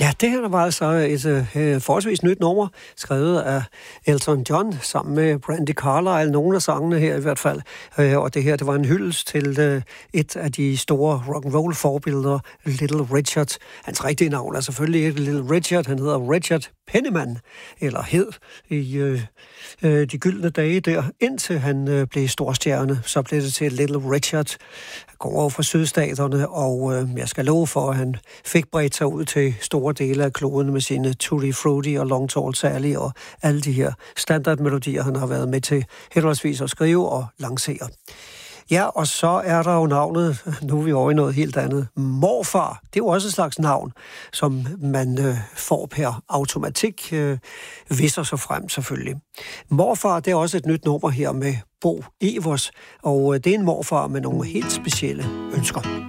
Ja, det her var altså et forholdsvis nyt nummer, skrevet af Elton John sammen med Brandi Carlile, nogle af sangene her i hvert fald. Og det her, det var en hyldest til et af de store rock'n'roll forbilleder, Little Richard. Hans rigtige navn er selvfølgelig ikke Little Richard, han hedder Richard Penniman, eller hed i de gyldne dage der, indtil han blev storstjerne. Så blev det til Little Richard. Han går over fra sydstaterne, og jeg skal love for, at han fik bredt sig ud til store dele af kloden med sine Tutti Frutti og Long Tall Sally og alle de her standardmelodier, han har været med til henholdsvis at skrive og lancere. Ja, og så er der jo navnet, nu er vi over i noget helt andet, Morfar. Det er jo også et slags navn, som man får per automatik, visser sig frem selvfølgelig. Morfar, det er også et nyt nummer her med Bo Evers, og det er en morfar med nogle helt specielle ønsker.